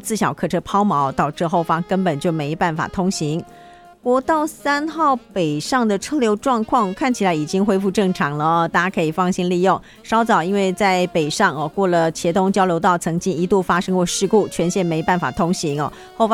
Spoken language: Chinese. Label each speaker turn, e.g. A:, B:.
A: 自小客车抛锚，导致后方根本就没办法通行。国道3号北上的车流状况看起来已经恢复正常了哦，大家可以放心利用。稍早因为在北上过了茄东交流道曾经一度发生过事故，全线没办法通行哦，后方